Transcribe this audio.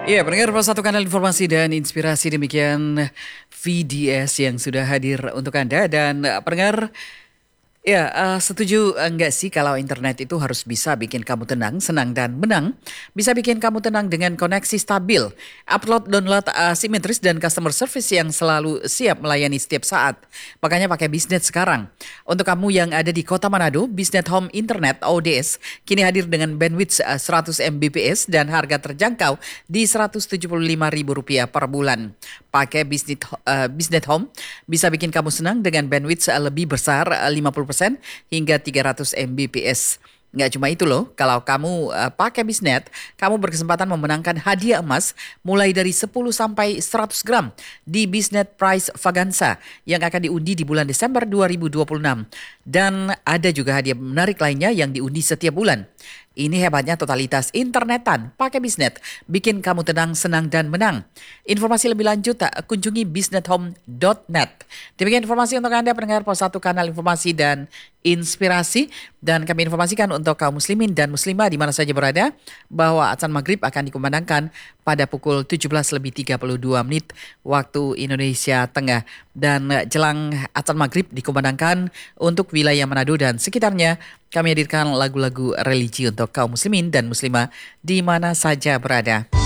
Iya, pendengar satu kanal informasi dan inspirasi demikian VDS yang sudah hadir untuk Anda dan pendengar. Ya, setuju enggak sih kalau internet itu harus bisa bikin kamu tenang, senang dan menang. Bisa bikin kamu tenang dengan koneksi stabil, upload download simetris dan customer service yang selalu siap melayani setiap saat. Makanya pakai Bisnet sekarang. Untuk kamu yang ada di Kota Manado, Bisnet Home Internet ODS kini hadir dengan bandwidth 100 Mbps dan harga terjangkau di Rp175.000 per bulan. Pakai Bisnet Home bisa bikin kamu senang dengan bandwidth lebih besar 50% hingga 300 Mbps. Nggak cuma itu loh, kalau kamu pakai Bisnet, kamu berkesempatan memenangkan hadiah emas mulai dari 10 sampai 100 gram di Bisnet Prize Vaganza yang akan diundi di bulan Desember 2026. Dan ada juga hadiah menarik lainnya yang diundi setiap bulan. Ini hebatnya totalitas internetan pakai Bisnet, bikin kamu tenang, senang, dan menang. Informasi lebih lanjut kunjungi bisnethome.net. Demikian informasi untuk Anda pendengar Pos 1 kanal informasi dan inspirasi. Dan kami informasikan untuk kaum muslimin dan muslimah di mana saja berada bahwa azan maghrib akan dikumandangkan pada pukul 17:32 waktu Indonesia Tengah. Dan jelang azan maghrib dikumandangkan untuk wilayah Manado dan sekitarnya, kami hadirkan lagu-lagu religi untuk kaum muslimin dan muslimah di mana saja berada.